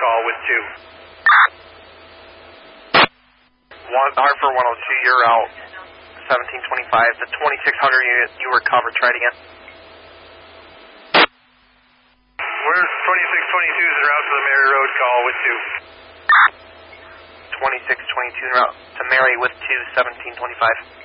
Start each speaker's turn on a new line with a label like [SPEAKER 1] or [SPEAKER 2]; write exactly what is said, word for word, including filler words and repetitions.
[SPEAKER 1] call with two.
[SPEAKER 2] One, Hartford one oh two, you're out. seventeen twenty-five, the twenty-six hundred unit, you were covered. Try it again.
[SPEAKER 1] We're twenty-six twenty-two is en route to the Mary Road, call with two.
[SPEAKER 2] twenty-six twenty-two en route to Mary with two, seventeen twenty-five.